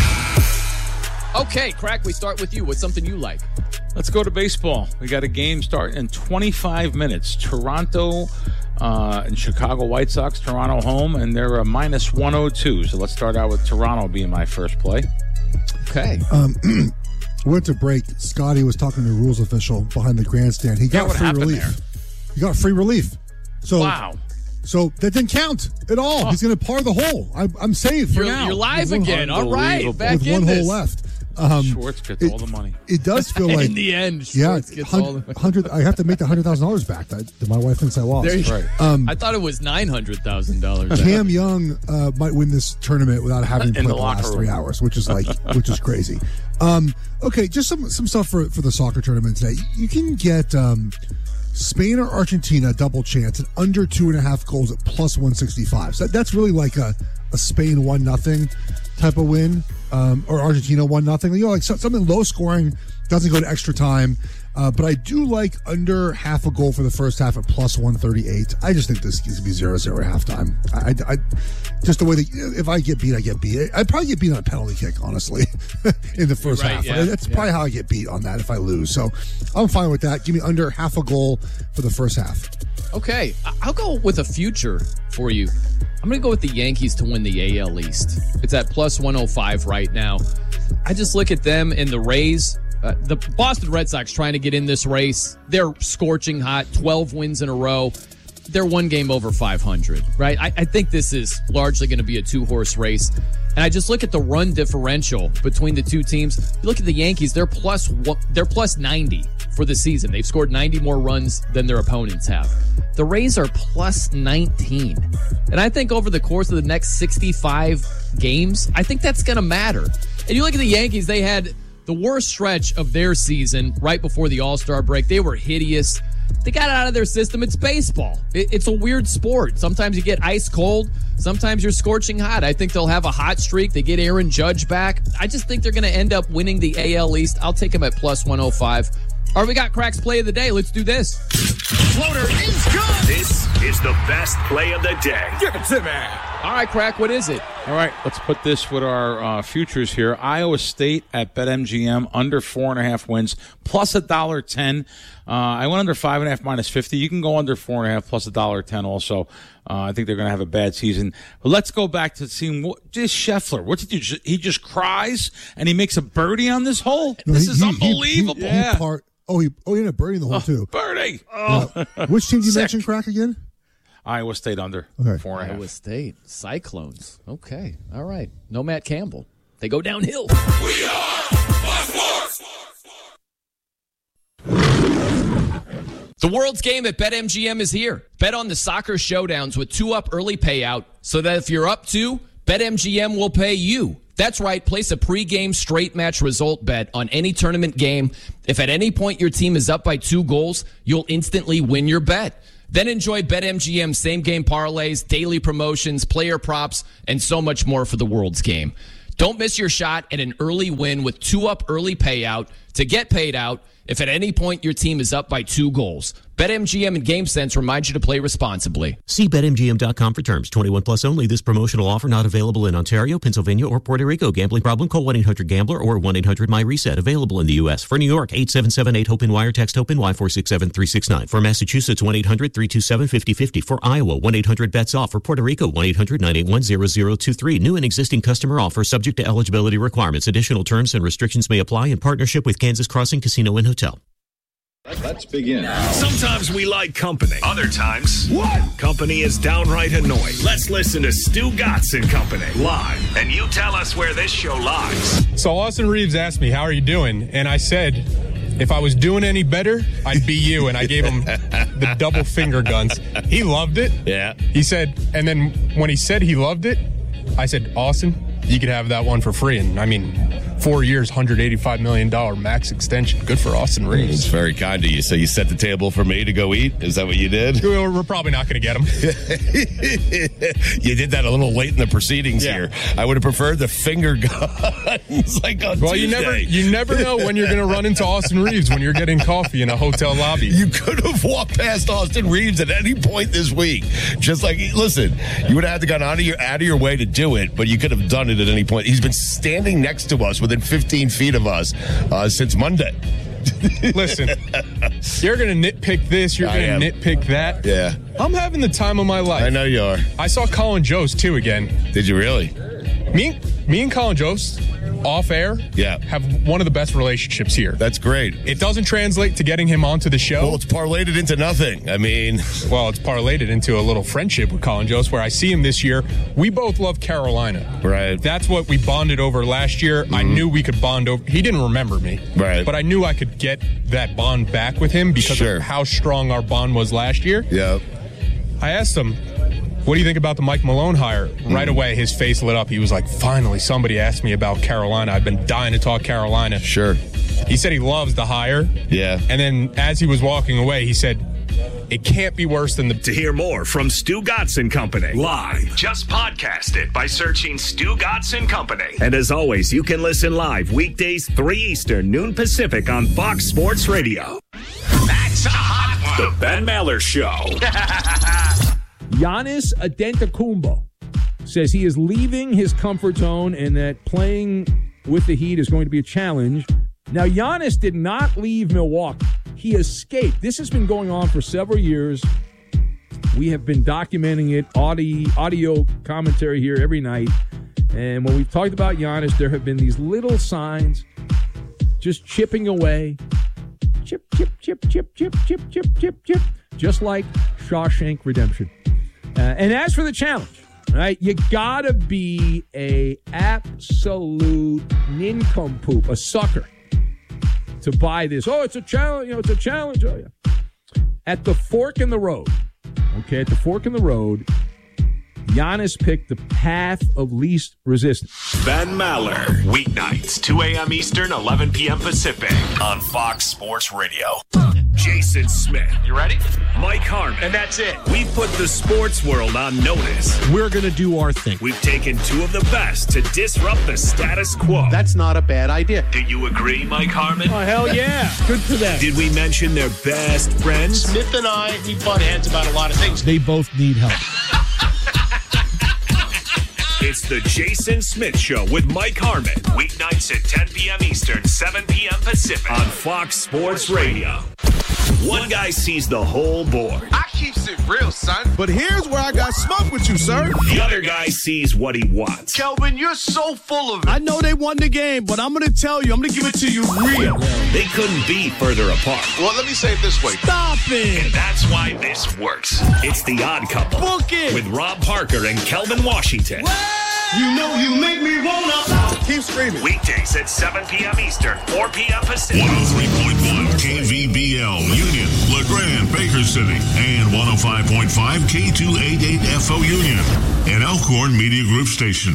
Okay, Crack, we start with you. What's something you like? Let's go to baseball. We got a game starting in 25 minutes. Toronto and Chicago White Sox. Toronto home, and they're a minus 102. So let's start out with Toronto being my first play. Okay. Went to break. Scotty was talking to the rules official behind the grandstand. He got free relief. There? He got free relief. So wow. So that didn't count at all. He's going to par the hole. I'm safe for now. You're live again. All right, back with in one this. hole left. Schwartz gets all the money. It does feel like in the end, Schwartz gets all the money. 100. I have to make the $100,000 back that my wife thinks I lost. Right. I thought it was $900,000. Cam Young might win this tournament without having played the last 3 hours, which is crazy. Okay, just some stuff for the soccer tournament today. You can get Spain or Argentina double chance at under 2.5 goals at plus 165. So that's really like a Spain 1-0 type of win, or Argentina 1-0. You know, like something low scoring, doesn't go to extra time. But I do like under half a goal for the first half at plus 138. I just think this is going to be 0-0 at halftime. I just the way that if I get beat, I get beat. I'd probably get beat on a penalty kick, honestly, in the first half. Yeah, That's probably how I get beat on that if I lose. So I'm fine with that. Give me under half a goal for the first half. Okay, I'll go with a future for you. I'm going to go with the Yankees to win the AL East. It's at plus 105 right now. I just look at them and the Rays. The Boston Red Sox trying to get in this race. They're scorching hot, 12 wins in a row. They're one game over 500, right? I think this is largely going to be a 2-horse race. And I just look at the run differential between the two teams. You look at the Yankees, they're plus 90 for the season. They've scored 90 more runs than their opponents have. The Rays are plus 19. And I think over the course of the next 65 games, I think that's going to matter. And you look at the Yankees, they had the worst stretch of their season right before the All-Star break. They were hideous. They got it out of their system. It's baseball. It's a weird sport. Sometimes you get ice cold. Sometimes you're scorching hot. I think they'll have a hot streak. They get Aaron Judge back. I just think they're going to end up winning the AL East. I'll take them at plus 105. All right, we got Crack's play of the day. Let's do this. Floater is good. This is the best play of the day. Give it to me. All right, Crack, what is it? All right, let's put this with our futures here. Iowa State at BetMGM, under 4.5 wins, plus $1.10. I went under 5.5 minus 50. You can go under 4.5 plus $1.10 also. I think they're going to have a bad season. But let's go back to seeing just Scheffler. What did he just cries and he makes a birdie on this hole? No, this is unbelievable. He ended up birdieing the hole too. Birdie. Which team did you mention, Crack, again? Iowa State under 4.5. Iowa State Cyclones. Okay, all right. No Matt Campbell. They go downhill. We are Fox Sports. The world's game at BetMGM is here. Bet on the soccer showdowns with 2-up early payout so that if you're up 2, BetMGM will pay you. That's right. Place a pregame straight match result bet on any tournament game. If at any point your team is up by 2 goals, you'll instantly win your bet. Then enjoy BetMGM same-game parlays, daily promotions, player props, and so much more for the world's game. Don't miss your shot at an early win with 2-up early payout to get paid out if at any point your team is up by 2 goals. BetMGM and GameSense remind you to play responsibly. See BetMGM.com for terms. 21 plus only. This promotional offer not available in Ontario, Pennsylvania, or Puerto Rico. Gambling problem? Call 1-800-GAMBLER or 1-800-MyReset. Available in the U.S. For New York, 877-8-HOPE-NY. Text HOPE-NY 467-369. For Massachusetts, 1-800-327-5050. For Iowa, 1-800-BETS-OFF. For Puerto Rico, 1-800-981-0023. New and existing customer offer subject to eligibility requirements. Additional terms and restrictions may apply in partnership with Kansas Crossing Casino and Hotel. Let's begin. Sometimes we like company. Other times, company is downright annoying. Let's listen to Stu Gatz and Company live, and you tell us where this show lies. So Austin Reeves asked me, how are you doing? And I said, if I was doing any better, I'd be you. And I gave him the double finger guns. He loved it. Yeah. He said, and then when he said he loved it, I said, Austin, you could have that one for free. And I mean, 4 years, $185 million max extension. Good for Austin Reeves. It's very kind of you. So you set the table for me to go eat? Is that what you did? We're probably not going to get him. You did that a little late in the proceedings here. I would have preferred the finger guns like on Tuesday. You never know when you're going to run into Austin Reeves when you're getting coffee in a hotel lobby. You could have walked past Austin Reeves at any point this week. Just like, listen, you would have had to gone out of your way to do it, but you could have done it at any point. He's been standing next to us within 15 feet of us since Monday. Listen, you're going to nitpick this, you're going to nitpick that. Yeah. I'm having the time of my life. I know you are. I saw Colin Jost, too, again. Did you really? Me and Colin Jost, off air, have one of the best relationships here. That's great. It doesn't translate to getting him onto the show. Well, it's parlayed into nothing. I mean... Well, it's parlayed into a little friendship with Colin Jost, where I see him this year. We both love Carolina. Right. That's what we bonded over last year. I knew we could bond over... He didn't remember me. Right. But I knew I could get that bond back with him because of how strong our bond was last year. Yeah. I asked him, what do you think about the Mike Malone hire? Right away, his face lit up. He was like, finally, somebody asked me about Carolina. I've been dying to talk Carolina. Sure. He said he loves the hire. Yeah. And then as he was walking away, he said, it can't be worse than the... To hear more from Stu Gatz and Company live, just podcast it by searching Stu Gatz and Company. And as always, you can listen live weekdays 3 Eastern, noon Pacific on Fox Sports Radio. That's a hot one. The Ben Maller Show. Giannis Antetokounmpo says he is leaving his comfort zone and that playing with the Heat is going to be a challenge. Now, Giannis did not leave Milwaukee. He escaped. This has been going on for several years. We have been documenting it, audio commentary here every night. And when we've talked about Giannis, there have been these little signs just chipping away. Chip, chip, chip, chip, chip, chip, chip, chip, chip. Just like Shawshank Redemption. And as for the challenge, right, you gotta be a absolute nincompoop, a sucker, to buy this. Oh, it's a challenge. It's a challenge. Oh, yeah. At the fork in the road, at the fork in the road, Giannis picked the path of least resistance. Ben Maller, weeknights, 2 a.m. Eastern, 11 p.m. Pacific on Fox Sports Radio. Jason Smith. You ready? Mike Harmon. And that's it. We put the sports world on notice. We're going to do our thing. We've taken two of the best to disrupt the status quo. That's not a bad idea. Do you agree, Mike Harmon? Oh, hell yeah. Good for them. Did we mention their best friends? Smith and I, we butt heads about a lot of things. They both need help. It's the Jason Smith Show with Mike Harmon. Weeknights at 10 p.m. Eastern, 7 p.m. Pacific on Fox Sports Radio. One guy sees the whole board. I keeps it real, son. But here's where I got smoke with you, sir. The other guy sees what he wants. Kelvin, you're so full of it. I know they won the game, but I'm going to tell you, I'm going to give it to you real. They couldn't be further apart. Well, let me say it this way. Stop it. And that's why this works. It's The Odd Couple. Book it. With Rob Parker and Kelvin Washington. You know you make me wanna. Keep screaming. Weekdays at 7 p.m. Eastern, 4 p.m. Pacific. 103.1 KVBL, Union, LeGrand, Baker City, and 105.5 K288FO Union, an Elkhorn Media Group station.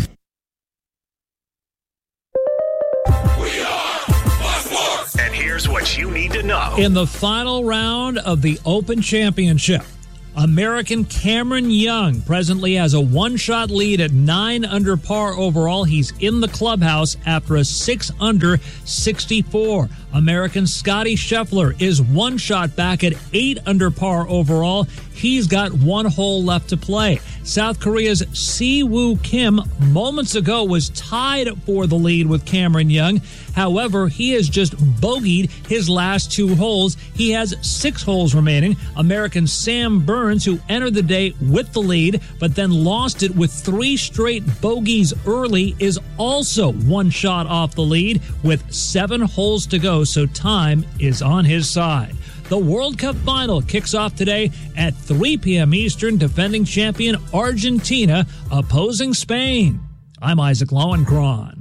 And here's what you need to know. In the final round of the Open Championship, American Cameron Young presently has a one-shot lead at 9 under par overall. He's in the clubhouse after a 6 under 64. American Scotty Scheffler is one shot back at 8 under par overall. He's got one hole left to play. South Korea's Si-Woo Kim moments ago was tied for the lead with Cameron Young. However, he has just bogeyed his last 2 holes. He has 6 holes remaining. American Sam Burns, who entered the day with the lead, but then lost it with 3 straight bogeys early, is also one shot off the lead with 7 holes to go, so time is on his side. The World Cup final kicks off today at 3 p.m. Eastern. Defending champion Argentina opposing Spain. I'm Isaac Lowenkron.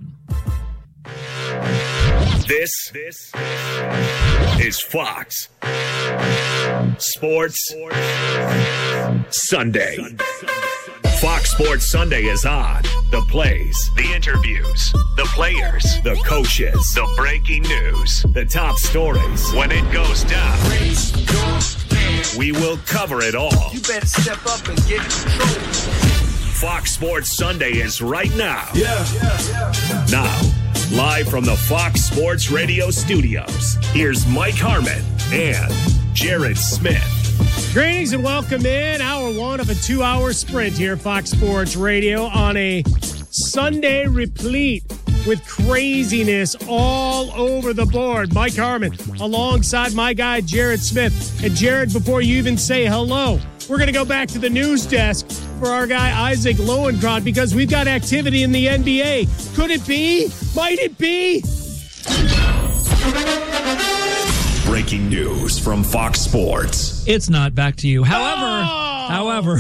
This is Fox Sports Sunday. Fox Sports Sunday is on. The plays, the interviews, the players, the coaches, the breaking news, the top stories. When it goes down, we will cover it all. You better step up and get control. Fox Sports Sunday is right now. Now, live from the Fox Sports Radio studios, here's Mike Harmon and Jared Smith. Greetings and welcome in. Hour 1 of a 2-hour sprint here at Fox Sports Radio on a Sunday replete with craziness all over the board. Mike Harmon alongside my guy Jared Smith. And Jared, before you even say hello, we're going to go back to the news desk for our guy Isaac Lowenkron because we've got activity in the NBA. Could it be? Might it be? Breaking news from Fox Sports. It's not back to you. However,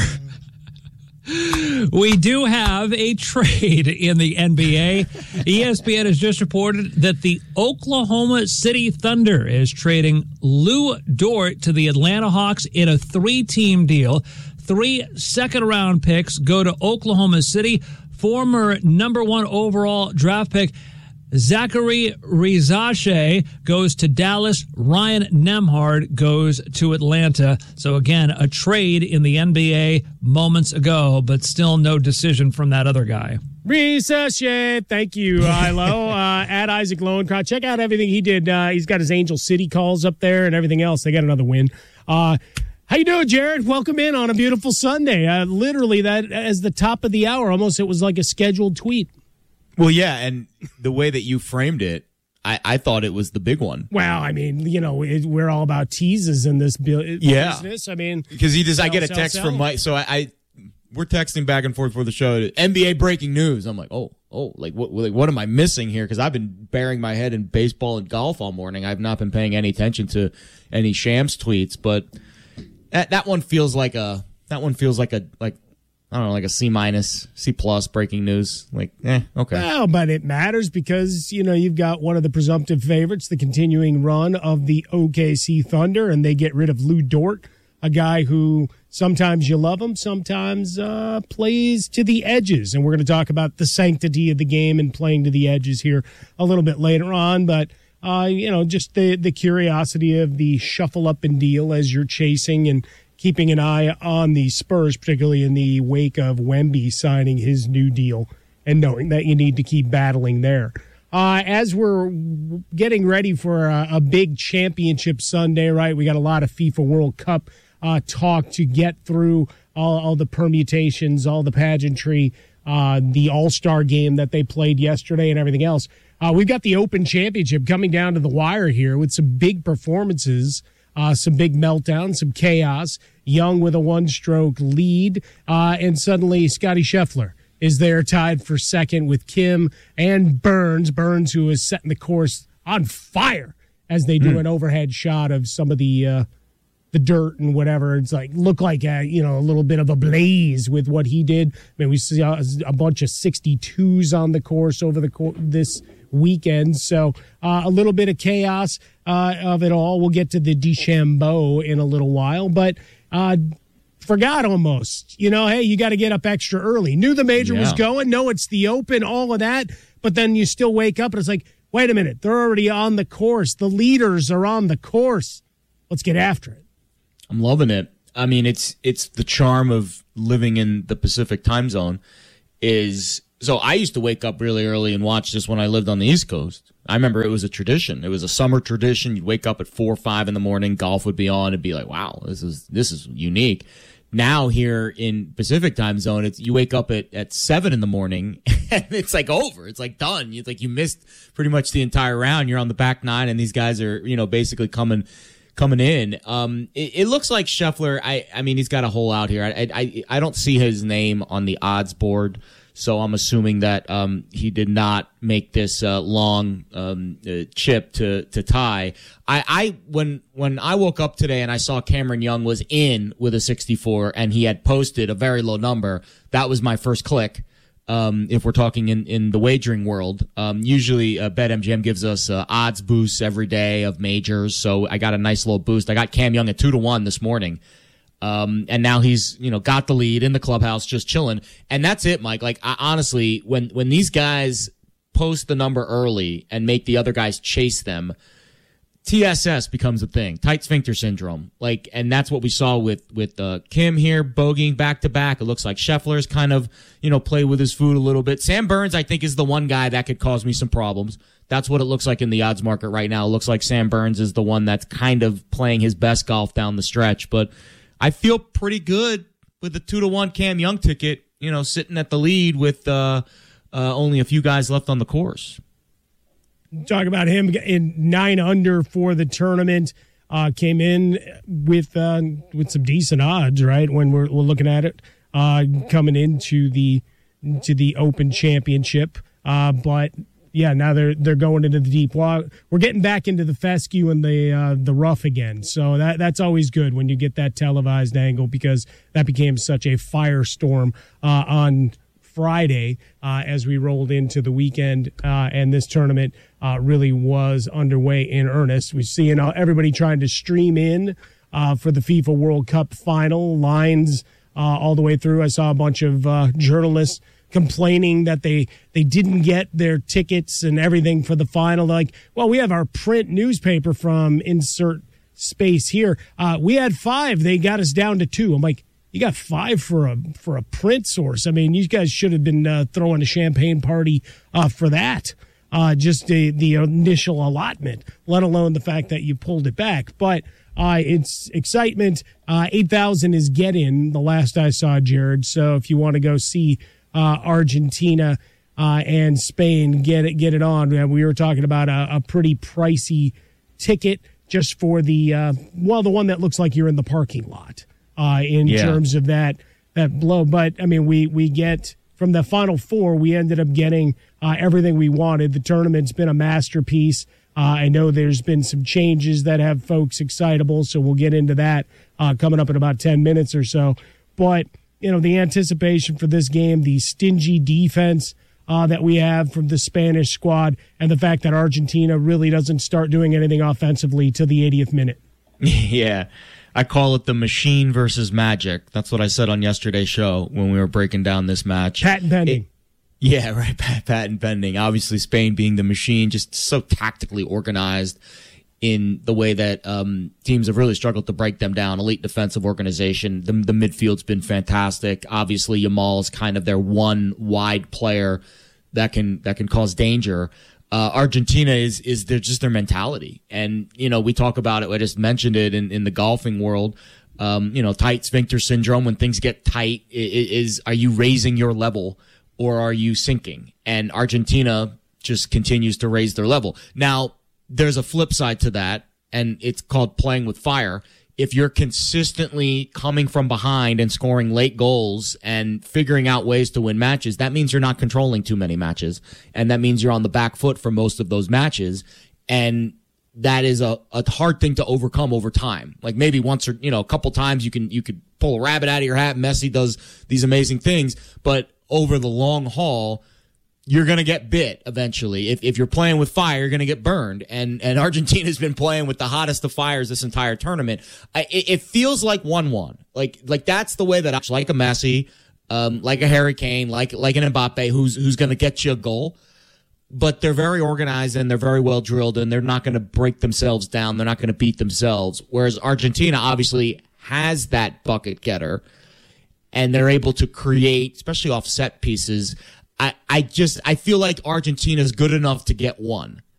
we do have a trade in the NBA. ESPN has just reported that the Oklahoma City Thunder is trading Lou Dort to the Atlanta Hawks in a 3-team deal. 3 second-round picks go to Oklahoma City. Former number 1 overall draft pick Zachary Rizache goes to Dallas. Ryan Nembhard goes to Atlanta. So again, a trade in the NBA moments ago, but still no decision from that other guy. Rizache, thank you, Ilo. At Isaac Lowenkron. Check out everything he did. He's got his Angel City calls up there and everything else. They got another win. How you doing, Jared? Welcome in on a beautiful Sunday. Literally, that as the top of the hour, almost it was like a scheduled tweet. Well, yeah, and the way that you framed it, I thought it was the big one. Well, I mean, you know, we're all about teases in this business. I mean, because I get a text from Mike, so we're texting back and forth for the show. NBA breaking news. I'm like, what am I missing here? Because I've been burying my head in baseball and golf all morning. I've not been paying any attention to any Shams tweets, but that one feels like a I don't know, like a C-, C+ breaking news. Like, okay. Well, but it matters because, you know, you've got one of the presumptive favorites, the continuing run of the OKC Thunder, and they get rid of Lou Dort, a guy who sometimes you love him, sometimes plays to the edges. And we're going to talk about the sanctity of the game and playing to the edges here a little bit later on. But just the curiosity of the shuffle up and deal as you're chasing and keeping an eye on the Spurs, particularly in the wake of Wemby signing his new deal and knowing that you need to keep battling there. As we're getting ready for a big championship Sunday, right, we got a lot of FIFA World Cup talk to get through, all the permutations, all the pageantry, the All-Star game that they played yesterday and everything else. We've got the Open Championship coming down to the wire here with some big performances, some big meltdowns, some chaos. Young with a one-stroke lead, and suddenly Scottie Scheffler is there tied for second with Kim and Burns. Burns, who is setting the course on fire as they do an overhead shot of some of the dirt and whatever. It's look like a little bit of a blaze with what he did. I mean, we saw a bunch of 62s on the course over this weekend. So a little bit of chaos of it all. We'll get to the DeChambeau in a little while, but forgot almost. Hey, you got to get up extra early. Knew the major was going. No, it's the Open, all of that. But then you still wake up and it's like, wait a minute, they're already on the course. The leaders are on the course. Let's get after it. I'm loving it. I mean, it's the charm of living in the Pacific time zone so I used to wake up really early and watch this when I lived on the East Coast. I remember it was a tradition. It was a summer tradition. You'd wake up at 4 or 5 in the morning. Golf would be on. It'd be like, wow, this is unique. Now here in Pacific time zone, you wake up at 7 in the morning and it's like over. It's like done. It's like you missed pretty much the entire round. You're on the back nine and these guys are, basically coming in. It looks like Scheffler, I mean, he's got a hole out here. I don't see his name on the odds board. So I'm assuming that he did not make this long chip to tie. When I woke up today and I saw Cameron Young was in with a 64 and he had posted a very low number, that was my first click. If we're talking in the wagering world, usually BetMGM gives us odds boosts every day of majors. So I got a nice little boost. I got Cam Young at 2-1 this morning. And now he's, got the lead in the clubhouse, just chilling. And that's it, Mike. Honestly, when these guys post the number early and make the other guys chase them, TSS becomes a thing. Tight sphincter syndrome. And that's what we saw with Kim here, bogeying back to back. It looks like Scheffler's kind of, play with his food a little bit. Sam Burns, I think, is the one guy that could cause me some problems. That's what it looks like in the odds market right now. It looks like Sam Burns is the one that's kind of playing his best golf down the stretch. But I feel pretty good with the 2-1 Cam Young ticket, sitting at the lead with only a few guys left on the course. Talk about him in 9 under for the tournament. Came in with some decent odds, right? When we're looking at it, coming into the Open Championship, but. Yeah, now they're going into the deep water. We're getting back into the fescue and the rough again. So that's always good when you get that televised angle because that became such a firestorm on Friday as we rolled into the weekend. And this tournament really was underway in earnest. We're seeing everybody trying to stream in for the FIFA World Cup final lines all the way through. I saw a bunch of journalists complaining that they didn't get their tickets and everything for the final. They're like, well, we have our print newspaper from insert space here. We had 5. They got us down to 2. I'm like, you got 5 for a print source. I mean, you guys should have been throwing a champagne party for that. Just the initial allotment, let alone the fact that you pulled it back. But it's excitement. 8,000 is get in the last I saw, Jared. So if you want to go see Argentina and Spain, get it on. We were talking about a pretty pricey ticket just for the one that looks like you're in the parking lot in terms of that blow. But I mean, we get from the Final Four, we ended up getting everything we wanted. The tournament's been a masterpiece. I know there's been some changes that have folks excitable, so we'll get into that coming up in about 10 minutes or so. But the anticipation for this game, the stingy defense that we have from the Spanish squad, and the fact that Argentina really doesn't start doing anything offensively till the 80th minute. Yeah, I call it the machine versus magic. That's what I said on yesterday's show when we were breaking down this match. Patent pending. Yeah, right. Patent pending. Obviously, Spain being the machine, just so tactically organized in the way that teams have really struggled to break them down. Elite defensive organization. The midfield's been fantastic. Obviously, Yamal is kind of their one wide player that can cause danger. Argentina is their mentality. And, we talk about it. I just mentioned it in the golfing world. Tight sphincter syndrome. When things get tight, are you raising your level or are you sinking? And Argentina just continues to raise their level. Now, there's a flip side to that, and it's called playing with fire. If you're consistently coming from behind and scoring late goals and figuring out ways to win matches, that means you're not controlling too many matches. And that means you're on the back foot for most of those matches. And that is a hard thing to overcome over time. Like maybe once or, a couple times you could pull a rabbit out of your hat. Messi does these amazing things, but over the long haul, you're going to get bit eventually. If you're playing with fire, you're going to get burned. And Argentina's been playing with the hottest of fires this entire tournament. It feels like 1-1. Like that's the way that like a Messi, like a Harry Kane, like an Mbappe who's going to get you a goal. But they're very organized and they're very well drilled and they're not going to break themselves down. They're not going to beat themselves. Whereas Argentina obviously has that bucket getter and they're able to create, especially off set pieces. I feel like Argentina is good enough to get one.